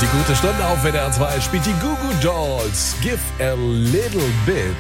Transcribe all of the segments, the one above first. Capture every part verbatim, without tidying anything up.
Die gute Stunde auf W D R zwei spielt die Goo Goo Dolls. Give a little bit.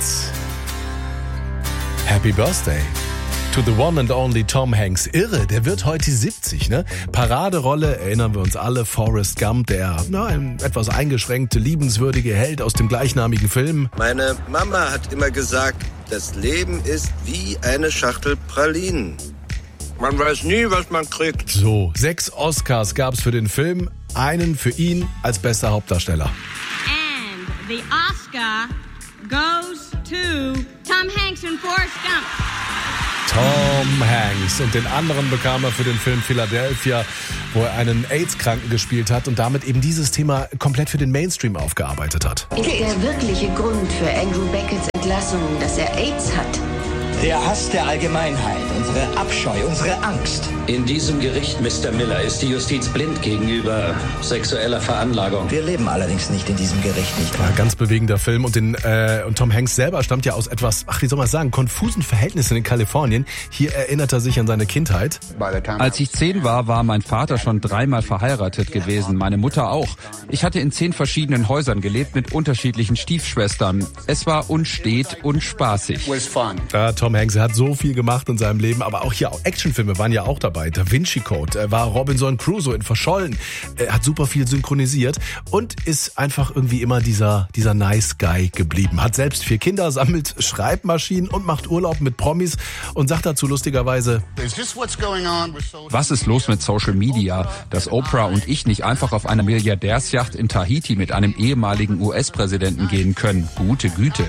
Happy Birthday to the one and only Tom Hanks. Irre, der wird heute siebzig, ne? Paraderolle, erinnern wir uns alle, Forrest Gump, der na, ein etwas eingeschränkte, liebenswürdige Held aus dem gleichnamigen Film. Meine Mama hat immer gesagt, das Leben ist wie eine Schachtel Pralinen. Man weiß nie, was man kriegt. So, sechs Oscars gab's für den Film, einen für ihn als bester Hauptdarsteller. And the Oscar goes to Tom Hanks and Forrest Gump. Tom Hanks. Und den anderen bekam er für den Film Philadelphia, wo er einen AIDS-Kranken gespielt hat und damit eben dieses Thema komplett für den Mainstream aufgearbeitet hat. Ist der wirkliche Grund für Andrew Becketts Entlassung, dass er AIDS hat? Der Hass der Allgemeinheit, unsere Abscheu, unsere Angst. In diesem Gericht, Mister Miller, ist die Justiz blind gegenüber sexueller Veranlagung. Wir leben allerdings nicht in diesem Gericht, nicht wahr? Ja, ganz bewegender Film. Und, den, äh, und Tom Hanks selber stammt ja aus etwas, ach wie soll man sagen, konfusen Verhältnissen in Kalifornien. Hier erinnert er sich an seine Kindheit. Als ich zehn war, war mein Vater schon dreimal verheiratet gewesen, meine Mutter auch. Ich hatte in zehn verschiedenen Häusern gelebt mit unterschiedlichen Stiefschwestern. Es war unstet und spaßig. Ja, Tom Hanks, er hat so viel gemacht in seinem Leben, aber auch hier Actionfilme waren ja auch dabei. Da Vinci Code, er war Robinson Crusoe in Verschollen, er hat super viel synchronisiert und ist einfach irgendwie immer dieser, dieser Nice Guy geblieben. Hat selbst vier Kinder, sammelt Schreibmaschinen und macht Urlaub mit Promis und sagt dazu lustigerweise: Was ist los mit Social Media, dass Oprah und ich nicht einfach auf einer Milliardärsjacht in Tahiti mit einem ehemaligen U S-Präsidenten gehen können? Gute Güte.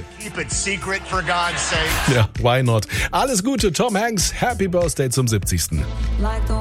Ja, why not? Alles Gute, Tom Hanks, Happy Birthday zum siebzigsten